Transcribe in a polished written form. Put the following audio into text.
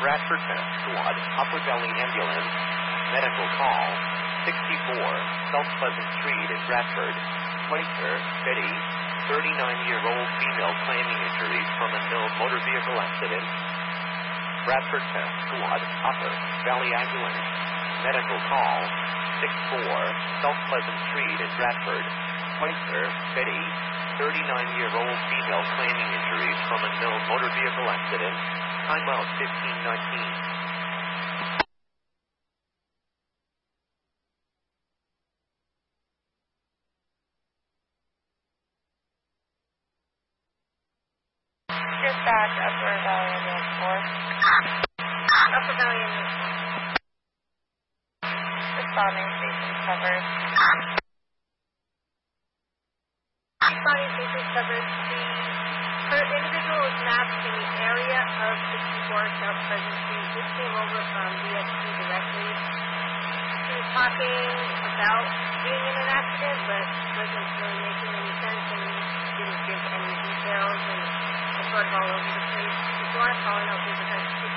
Bradford Fence Squad, Upper Valley Ambulance, medical call, 64 South Pleasant Street in Bradford. Placer, Betty, 39-year-old female claiming injuries from a known motor vehicle accident. Bradford Fence Squad, Upper Valley Ambulance, medical call, 64 South Pleasant Street in Bradford. Placer, Betty, 39-year-old female claiming injuries from a known motor vehicle accident. Time out 1519. Dispatch, Upper Valley Ambulance 4. Upper Valley Ambulance 4. Responding, station covered. Responding, station covered. The individual was mapped in the area of 64 South Pleasant Street. This came over from DSP directly. She was talking about being in an accident, but wasn't really making any sense and didn't give any details, and sort of all over the place. Before calling out, we were trying to